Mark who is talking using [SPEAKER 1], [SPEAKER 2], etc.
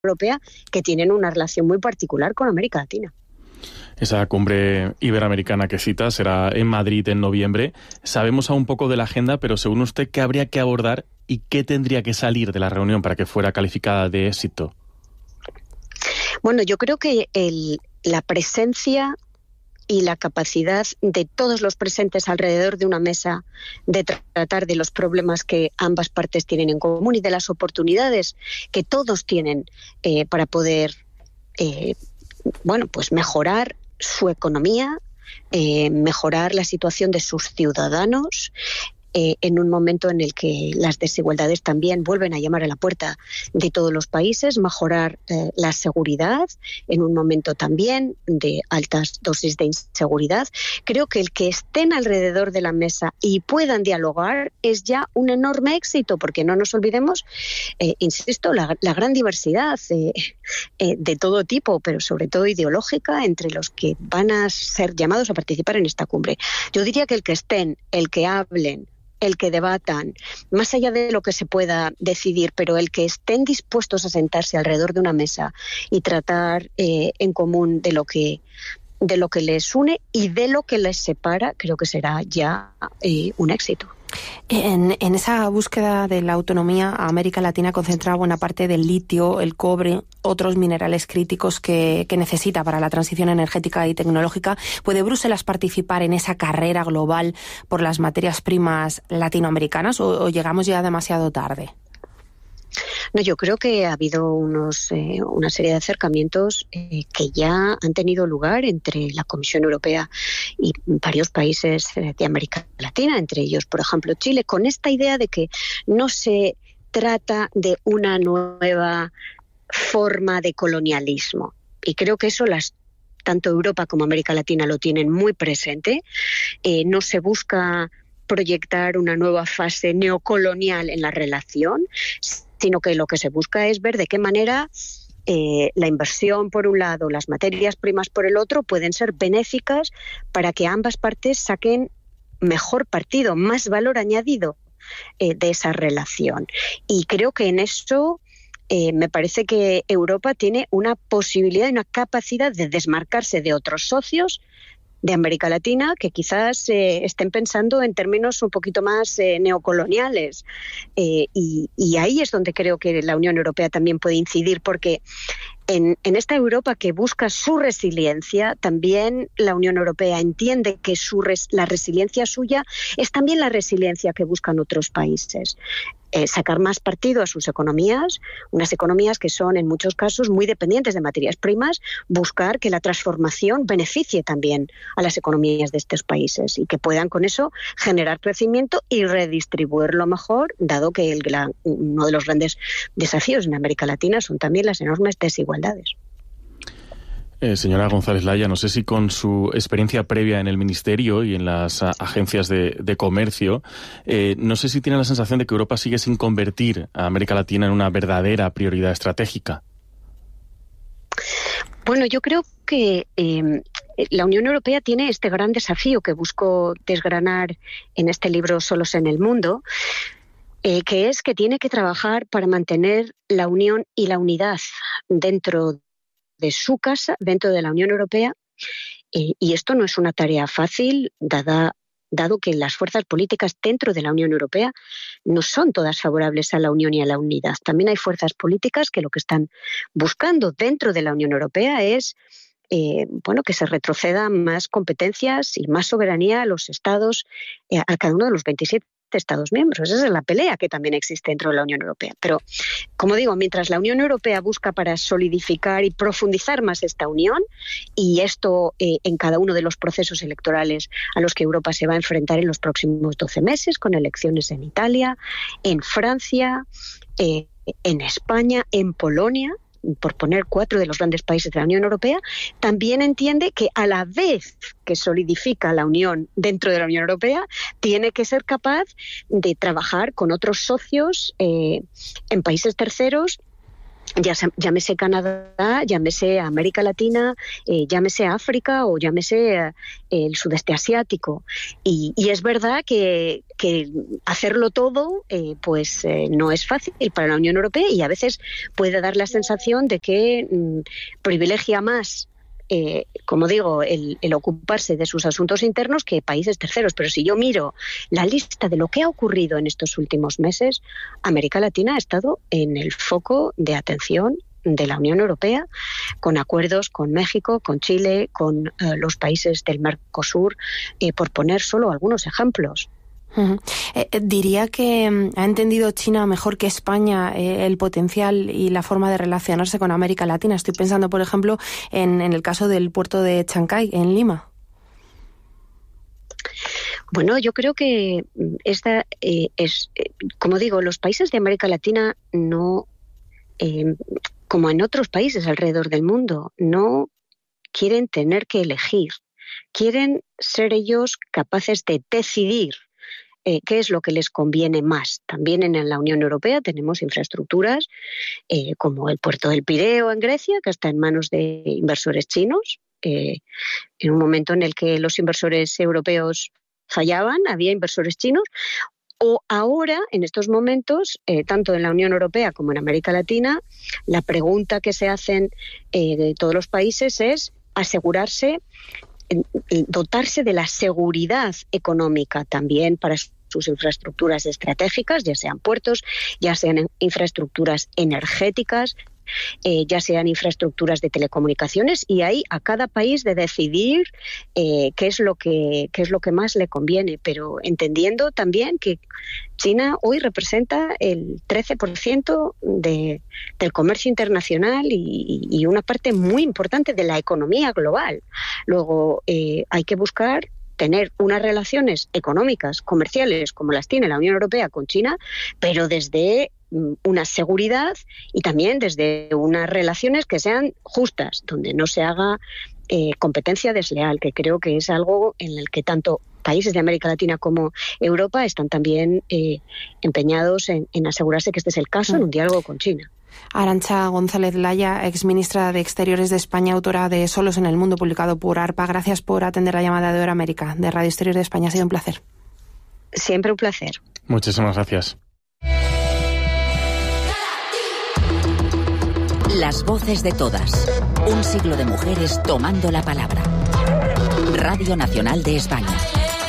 [SPEAKER 1] Europea, que tienen una relación muy particular con América Latina.
[SPEAKER 2] Esa cumbre iberoamericana que cita será en Madrid en noviembre. Sabemos aún poco de la agenda, pero según usted, ¿qué habría que abordar y qué tendría que salir de la reunión para que fuera calificada de éxito?
[SPEAKER 1] Bueno, yo creo que la presencia y la capacidad de todos los presentes alrededor de una mesa de tratar de los problemas que ambas partes tienen en común y de las oportunidades que todos tienen para poder pues mejorar su economía, mejorar la situación de sus ciudadanos, en un momento en el que las desigualdades también vuelven a llamar a la puerta de todos los países, mejorar la seguridad en un momento también de altas dosis de inseguridad. Creo que el que estén alrededor de la mesa y puedan dialogar es ya un enorme éxito, porque no nos olvidemos, insisto, la gran diversidad de todo tipo, pero sobre todo ideológica, entre los que van a ser llamados a participar en esta cumbre. Yo diría que el que estén, el que hablen, el que debatan, más allá de lo que se pueda decidir, pero el que estén dispuestos a sentarse alrededor de una mesa y tratar en común de lo que les une y de lo que les separa, creo que será ya un éxito.
[SPEAKER 3] En esa búsqueda de la autonomía, América Latina concentra buena parte del litio, el cobre, otros minerales críticos que necesita para la transición energética y tecnológica. ¿Puede Bruselas participar en esa carrera global por las materias primas latinoamericanas o llegamos ya demasiado tarde?
[SPEAKER 1] No, yo creo que ha habido una serie de acercamientos que ya han tenido lugar entre la Comisión Europea y varios países de América Latina, entre ellos, por ejemplo, Chile, con esta idea de que no se trata de una nueva forma de colonialismo. Y creo que eso tanto Europa como América Latina lo tienen muy presente. No se busca proyectar una nueva fase neocolonial en la relación, sino que lo que se busca es ver de qué manera la inversión por un lado, las materias primas por el otro, pueden ser benéficas para que ambas partes saquen mejor partido, más valor añadido de esa relación. Y creo que en eso me parece que Europa tiene una posibilidad y una capacidad de desmarcarse de otros socios de América Latina que quizás estén pensando en términos un poquito más neocoloniales. Y ahí es donde creo que la Unión Europea también puede incidir, porque en esta Europa que busca su resiliencia, también la Unión Europea entiende que la resiliencia suya es también la resiliencia que buscan otros países. Sacar más partido a sus economías, unas economías que son en muchos casos muy dependientes de materias primas, buscar que la transformación beneficie también a las economías de estos países y que puedan con eso generar crecimiento y redistribuirlo mejor, dado que uno de los grandes desafíos en América Latina son también las enormes desigualdades.
[SPEAKER 2] Señora González Laya, no sé si con su experiencia previa en el Ministerio y en las agencias de comercio, no sé si tiene la sensación de que Europa sigue sin convertir a América Latina en una verdadera prioridad estratégica.
[SPEAKER 1] Bueno, yo creo que la Unión Europea tiene este gran desafío que busco desgranar en este libro Solos en el Mundo, que es que tiene que trabajar para mantener la unión y la unidad dentro de su casa, dentro de la Unión Europea, y esto no es una tarea fácil, dado que las fuerzas políticas dentro de la Unión Europea no son todas favorables a la unión y a la unidad. También hay fuerzas políticas que lo que están buscando dentro de la Unión Europea es que se retrocedan más competencias y más soberanía a los Estados, a cada uno de los 27 Estados miembros. Esa es la pelea que también existe dentro de la Unión Europea. Pero, como digo, mientras la Unión Europea busca para solidificar y profundizar más esta unión, y esto en cada uno de los procesos electorales a los que Europa se va a enfrentar en los próximos 12 meses, con elecciones en Italia, en Francia, en España, en Polonia, por poner 4 de los grandes países de la Unión Europea, también entiende que a la vez que solidifica la unión dentro de la Unión Europea, tiene que ser capaz de trabajar con otros socios en países terceros llámese Canadá, llámese América Latina, llámese África o llámese el sudeste asiático. Y es verdad que hacerlo todo no es fácil para la Unión Europea, y a veces puede dar la sensación de que privilegia más como digo, el ocuparse de sus asuntos internos que países terceros. Pero si yo miro la lista de lo que ha ocurrido en estos últimos meses, América Latina ha estado en el foco de atención de la Unión Europea, con acuerdos con México, con Chile, con los países del Mercosur, por poner solo algunos ejemplos.
[SPEAKER 3] Diría que ha entendido China mejor que España el potencial y la forma de relacionarse con América Latina. Estoy pensando, por ejemplo, en el caso del puerto de Chancay, en Lima.
[SPEAKER 1] Bueno, yo creo que esta como digo, los países de América Latina no, como en otros países alrededor del mundo, no quieren tener que elegir. Quieren ser ellos capaces de decidir qué es lo que les conviene más. También en la Unión Europea tenemos infraestructuras como el puerto del Pireo en Grecia, que está en manos de inversores chinos. En un momento en el que los inversores europeos fallaban, había inversores chinos. O ahora, en estos momentos, tanto en la Unión Europea como en América Latina, la pregunta que se hacen de todos los países es asegurarse, dotarse de la seguridad económica también para sus infraestructuras estratégicas, ya sean puertos, ya sean infraestructuras energéticas, ya sean infraestructuras de telecomunicaciones, y ahí a cada país de decidir qué es lo que más le conviene, pero entendiendo también que China hoy representa el 13% del comercio internacional y una parte muy importante de la economía global. Luego hay que buscar tener unas relaciones económicas, comerciales, como las tiene la Unión Europea con China, pero desde una seguridad y también desde unas relaciones que sean justas, donde no se haga competencia desleal, que creo que es algo en el que tanto países de América Latina como Europa están también empeñados en asegurarse que este es el caso en un diálogo con China.
[SPEAKER 3] Arantxa González Laya, exministra de Exteriores de España, autora de Solos en el Mundo, publicado por ARPA. Gracias por atender la llamada de Hora América de Radio Exterior de España. Ha sido un placer.
[SPEAKER 1] Siempre un placer.
[SPEAKER 2] Muchísimas gracias.
[SPEAKER 4] Las voces de todas. Un siglo de mujeres tomando la palabra. Radio Nacional de España.